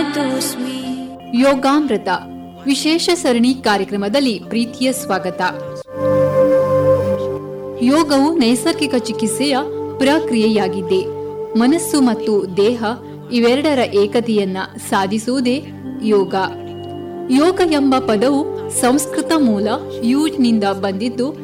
ಪ್ರಣತೋಸ್ಮಿ. ಯೋಗಾಮೃತ ವಿಶೇಷ ಸರಣಿ ಕಾರ್ಯಕ್ರಮದಲ್ಲಿ ಪ್ರೀತಿಯ ಸ್ವಾಗತ. ಯೋಗವು ನೈಸರ್ಗಿಕ ಚಿಕಿತ್ಸೆಯ ಪ್ರಕ್ರಿಯೆಯಾಗಿದೆ. ಮನಸ್ಸು ಮತ್ತು ದೇಹ ಇವೆರಡರ ಏಕತೆಯನ್ನ ಸಾಧಿಸುವುದೇ ಯೋಗ. ಯೋಗ ಎಂಬ ಪದವು ಸಂಸ್ಕೃತ ಮೂಲ ಯೂಜ್ನಿಂದ ಬಂದಿದ್ದು